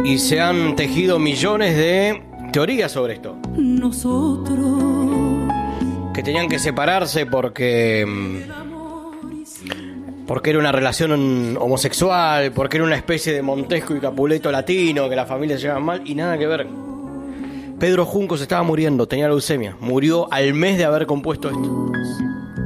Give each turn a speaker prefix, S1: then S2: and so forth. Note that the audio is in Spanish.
S1: Y se han tejido millones de teorías sobre esto.
S2: Nosotros.
S1: Que tenían que separarse porque era una relación homosexual, porque era una especie de Montesco y Capuleto latino, que las familias se llevaban mal, y nada que ver. Pedro Junco se estaba muriendo, tenía leucemia. Murió al mes de haber compuesto esto.